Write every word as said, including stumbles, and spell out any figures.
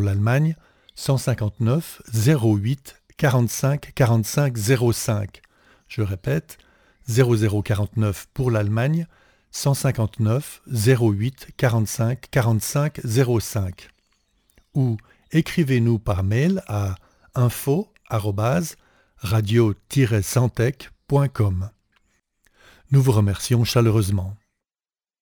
l'Allemagne, cent cinquante-neuf zéro huit quarante-cinq quarante-cinq zéro cinq. Je répète, zéro zéro quarante-neuf pour l'Allemagne, cent cinquante-neuf zéro huit quarante-cinq quarante-cinq zéro cinq. Ou écrivez-nous par mail à info arobase radio tiret santec point com. Nous vous remercions chaleureusement.